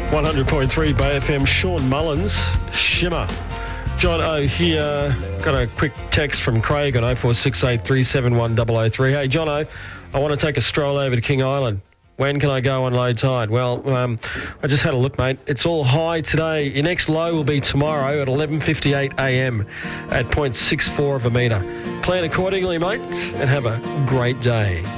100.3 Bay FM, Sean Mullins, Shimmer. John O here. Got a quick text from Craig on 0468 371 003. Hey, John O, I want to take a stroll over to King Island. When can I go on low tide? Well, I just had a look, mate. It's all high today. Your next low will be tomorrow at 11:58 a.m. at 0.64 of a metre. Plan accordingly, mate, and have a great day.